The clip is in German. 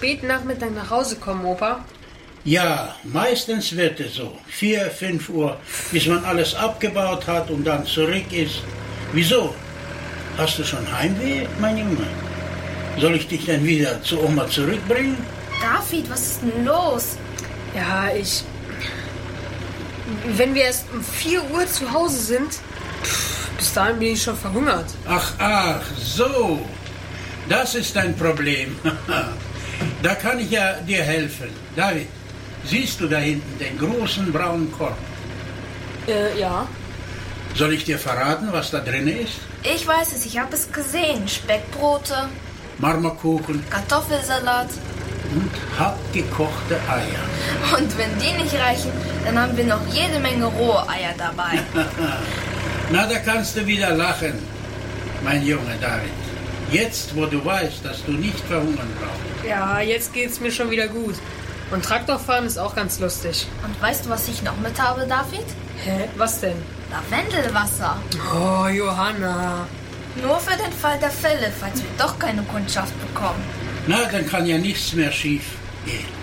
spät Nachmittag nach Hause kommen, Opa? Ja, meistens wird es so. 4, 5 Uhr, bis man alles abgebaut hat und dann zurück ist. Wieso? Hast du schon Heimweh, mein Junge? Soll ich dich denn wieder zu Oma zurückbringen? David, was ist denn los? Ja, wenn wir erst um 4 Uhr zu Hause sind, bis dahin bin ich schon verhungert. Ach, so. Das ist dein Problem. Da kann ich ja dir helfen. David, siehst du da hinten den großen braunen Korb? Ja. Soll ich dir verraten, was da drin ist? Ich weiß es, ich habe es gesehen. Speckbrote, Marmorkuchen Kartoffelsalat. und hartgekochte Eier. Und wenn die nicht reichen, dann haben wir noch jede Menge rohe Eier dabei. Na, da kannst du wieder lachen, mein Junge David. Jetzt, wo du weißt, dass du nicht verhungern brauchst. Ja, jetzt geht's mir schon wieder gut. Und Traktorfahren ist auch ganz lustig. Und weißt du, was ich noch mit habe, David? Hä? Was denn? Lavendelwasser. Oh, Johanna. Nur für den Fall der Fälle, falls wir doch keine Kundschaft bekommen. Na, dann kann ja nichts mehr schief gehen.